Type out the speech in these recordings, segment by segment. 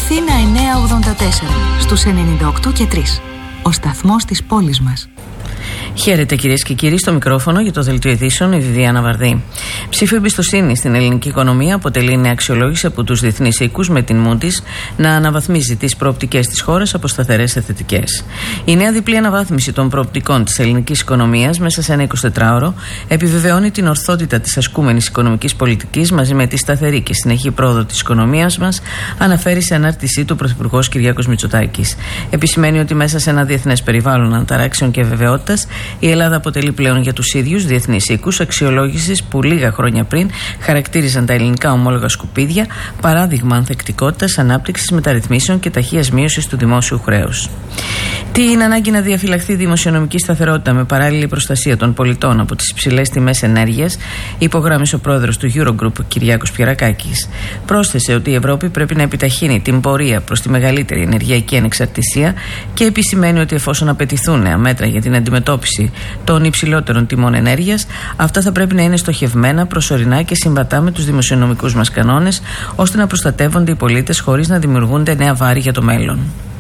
Αθήνα 984 στους 98 και 3. Ο σταθμός της πόλης μας. Χαίρετε κυρίες και κύριοι, στο μικρόφωνο για το Δελτίο Ειδήσεων η Βιβιάνα Βαρδί. Ψήφο εμπιστοσύνη στην ελληνική οικονομία αποτελεί νέα αξιολόγηση από τους διεθνείς οίκους, με την Moody's να αναβαθμίζει τις προοπτικές της χώρας από σταθερές σε θετικές. Η νέα διπλή αναβάθμιση των προοπτικών της ελληνικής οικονομίας μέσα σε ένα 24ωρο επιβεβαιώνει την ορθότητα της ασκούμενης οικονομικής πολιτικής μαζί με τη σταθερή και συνεχή πρόοδο της οικονομίας μας, αναφέρει σε ανάρτησή του ο Πρωθυπουργός Κυριάκος Μητσοτάκης. Επισημαίνει ότι μέσα σε ένα διεθνές περιβάλλον αναταράξεων και αβεβαιότητας, η Ελλάδα αποτελεί πλέον για τους ίδιους διεθνείς οίκους αξιολόγησης που λίγα χρόνια πριν χαρακτήριζαν τα ελληνικά ομόλογα σκουπίδια, παράδειγμα ανθεκτικότητας, ανάπτυξης, μεταρρυθμίσεων και ταχείας μείωσης του δημόσιου χρέους. Την ανάγκη να διαφυλαχθεί δημοσιονομική σταθερότητα με παράλληλη προστασία των πολιτών από τις υψηλές τιμές ενέργειας, υπογράμμισε ο πρόεδρος του Eurogroup, Κυριάκος Πιερακάκης. Πρόσθεσε ότι η Ευρώπη πρέπει να επιταχύνει την πορεία προς τη μεγαλύτερη ενεργειακή ανεξαρτησία και επισημαίνει ότι εφόσον απαιτηθούν νέα μέτρα για την αντιμετώπιση των υψηλότερων τιμών ενέργειας, αυτά θα πρέπει να είναι στοχευμένα, προσωρινά και συμβατά με τους δημοσιονομικούς μας κανόνες, ώστε να προστατεύονται οι πολίτες χωρίς να δημιουργούνται νέα βάρη για το μέλλον.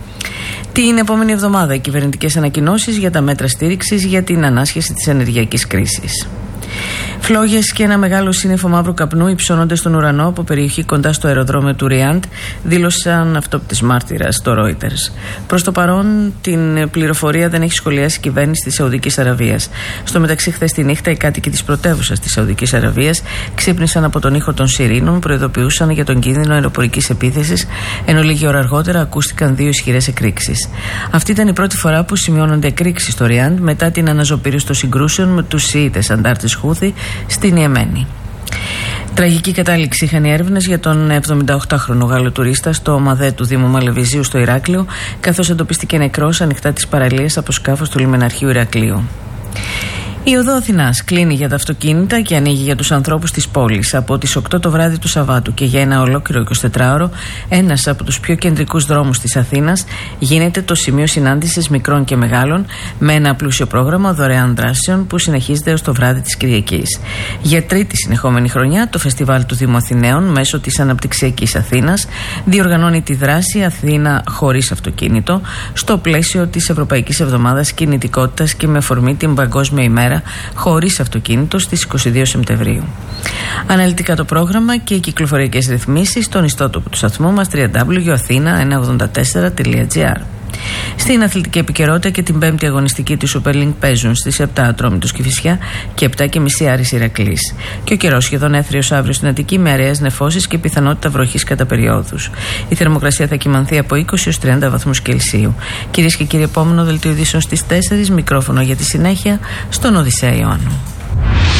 Την επόμενη εβδομάδα οι κυβερνητικές ανακοινώσεις για τα μέτρα στήριξης για την ανάσχεση της ενεργειακής κρίσης. Φλόγες και ένα μεγάλο σύννεφο μαύρου καπνού υψώνονται στον ουρανό από περιοχή κοντά στο αεροδρόμιο του Ριάντ, δήλωσαν αυτόπτης μάρτυρας στο Reuters. Προς το παρόν, την πληροφορία δεν έχει σχολιάσει η κυβέρνηση της Σαουδικής Αραβίας. Στο μεταξύ, χθες τη νύχτα, οι κάτοικοι της πρωτεύουσας της Σαουδικής Αραβίας ξύπνησαν από τον ήχο των σιρήνων, προειδοποιούσαν για τον κίνδυνο αεροπορικής επίθεσης, ενώ λίγη ώρα αργότερα ακούστηκαν δύο ισχυρές εκρήξεις. Αυτή ήταν η πρώτη φορά που σημειώνονται εκρήξεις στο Ριάντ μετά την αναζωπήρωση των συγκρούσεων με τους Σιήτες αντάρτες Χούθη στην Ιεμένη. Τραγική κατάληξη είχαν οι έρευνες για τον 78χρονο Γάλλο τουρίστα στο ΜΑΔΕ του Δήμου Μαλεβιζίου στο Ηράκλειο, καθώς εντοπίστηκε νεκρός ανοιχτά της παραλίας από σκάφος του λιμεναρχείου Ηρακλείου. Η οδό Αθηνάς κλείνει για τα αυτοκίνητα και ανοίγει για τους ανθρώπους της πόλης από τις 8 το βράδυ του Σαββάτου και για ένα ολόκληρο 24ωρο. Ένας από τους πιο κεντρικούς δρόμους της Αθήνας γίνεται το σημείο συνάντησης μικρών και μεγάλων, με ένα πλούσιο πρόγραμμα δωρεάν δράσεων που συνεχίζεται ως το βράδυ της Κυριακής. Για τρίτη συνεχόμενη χρονιά, το Φεστιβάλ του Δήμου Αθηναίων μέσω της Αναπτυξιακής Αθήνας διοργανώνει τη δράση Αθήνα χωρίς αυτοκίνητο στο πλαίσιο της Ευρωπαϊκής Εβδομάδας Κινητικότητας και με αφορμή την Παγκόσμια ημέρα χωρίς αυτοκίνητο στις 22 Σεπτεμβρίου. Αναλυτικά το πρόγραμμα και οι κυκλοφοριακές ρυθμίσεις στον ιστότοπο του σταθμού μας www.athena184.gr. Στην αθλητική επικαιρότητα και την πέμπτη αγωνιστική της Super League παίζουν στις 7 Ατρόμητος Κηφισιά και 7:30 Άρης Ηρακλής. Και ο καιρός σχεδόν έθριος αύριο στην Αττική με αραιές νεφώσεις και πιθανότητα βροχής κατά περιόδους. Η θερμοκρασία θα κυμανθεί από 20 έως 30 βαθμούς Κελσίου. Κυρίες και κύριοι, επόμενο δελτίο ειδήσεων στις 4, μικρόφωνο για τη συνέχεια στον Οδυσσέα Ιωάννου.